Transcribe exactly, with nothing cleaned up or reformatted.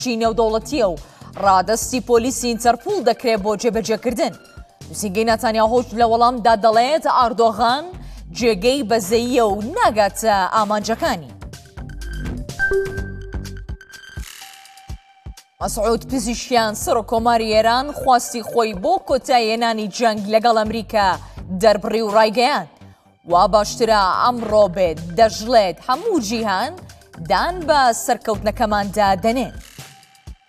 نێودەوڵەتیە و ڕادەستی پۆلیسی ئینتەرپۆڵ دەکرێت بۆ جێبەجێکردن. نووسینگەی نەتانیاهۆش لە وەڵامدا دەڵێت ئاردۆغان جێگەی بەزەییە و ناگاتە ئامانجەکانی. مەسعود پزیشکیان سەرۆک کۆماری ئێران خواستی خۆی بۆ کۆتایهێنانی جەنگ لەگەڵ ئەمریکا دەربڕی و ڕایگەیاند. وا باشترە ئەمڕۆ بێت دەژڵێت هەموو جیهان دان بە سەرکەوتنەکەماندا دەنێت.